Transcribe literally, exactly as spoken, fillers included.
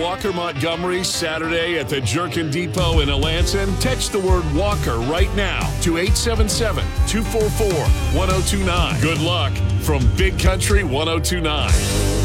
Walker Montgomery Saturday at the Jerkin Depot in Alanson? Text the word Walker right now to eight seven seven, two four four, one oh two nine. Good luck from Big Country one oh two nine.